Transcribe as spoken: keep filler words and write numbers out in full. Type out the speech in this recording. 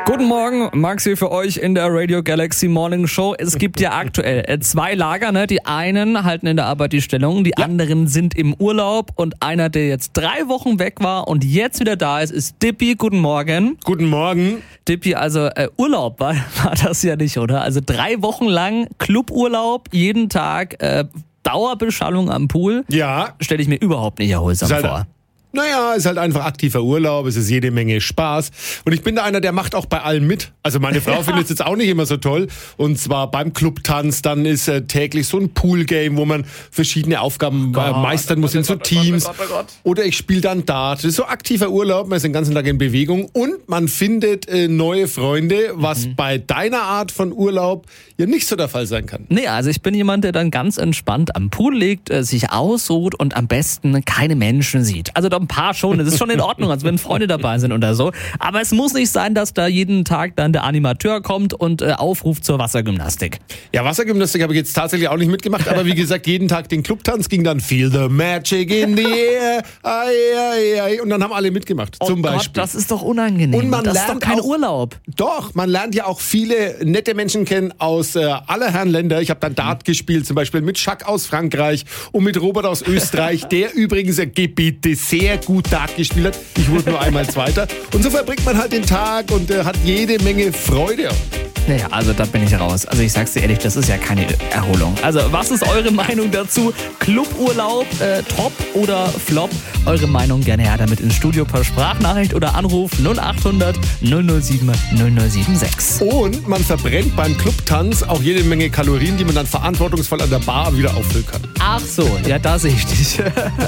Guten Morgen, Max hier für euch in der Radio Galaxy Morning Show. Es gibt ja aktuell zwei Lager, ne? Die einen halten in der Arbeit die Stellung, die ja. anderen sind im Urlaub und einer, der jetzt drei Wochen weg war und jetzt wieder da ist, ist Dippi. Guten Morgen. Guten Morgen. Dippi, also äh, Urlaub war, war das ja nicht, oder? Also drei Wochen lang Cluburlaub, jeden Tag äh, Dauerbeschallung am Pool. Ja. Stelle ich mir überhaupt nicht erholsam halt vor. Naja, ist halt einfach aktiver Urlaub, es ist jede Menge Spaß. Und ich bin da einer, der macht auch bei allem mit. Also meine Frau findet es jetzt auch nicht immer so toll. Und zwar beim Clubtanz, dann ist äh, täglich so ein Poolgame, wo man verschiedene Aufgaben oh äh, meistern muss in so Teams. Oh Gott, oh Gott. Oder ich spiele dann Dart. Das ist so aktiver Urlaub, man ist den ganzen Tag in Bewegung. Und man findet äh, neue Freunde, was mhm. bei deiner Art von Urlaub ja nicht so der Fall sein kann. Nee, also ich bin jemand, der dann ganz entspannt am Pool liegt, äh, sich ausruht und am besten keine Menschen sieht. Also ein paar schon, das ist schon in Ordnung, als wenn Freunde dabei sind oder so. Aber es muss nicht sein, dass da jeden Tag dann der Animateur kommt und äh, aufruft zur Wassergymnastik. Ja, Wassergymnastik habe ich jetzt tatsächlich auch nicht mitgemacht, aber wie gesagt, jeden Tag den Clubtanz ging dann Feel the Magic in the air, ai, ai, ai, und dann haben alle mitgemacht, oh zum Gott, Beispiel. Das ist doch unangenehm. Und man das lernt ist doch kein auch, Urlaub. Doch, man lernt ja auch viele nette Menschen kennen aus äh, aller Herren Länder. Ich habe dann Dart gespielt, zum Beispiel mit Jacques aus Frankreich und mit Robert aus Österreich, der übrigens äh, Gebiete sehr gut Dart gespielt hat. Ich wurde nur einmal Zweiter. Und so verbringt man halt den Tag und äh, hat jede Menge Freude. Naja, also da bin ich raus. Also ich sag's dir ehrlich, das ist ja keine Erholung. Also was ist eure Meinung dazu? Cluburlaub, äh, top oder flop? Eure Meinung gerne her damit ins Studio per Sprachnachricht oder Anruf null acht hundert null null sieben null null sieben sechs. Und man verbrennt beim Clubtanz auch jede Menge Kalorien, die man dann verantwortungsvoll an der Bar wieder auffüllen kann. Ach so, ja, da sehe ich dich.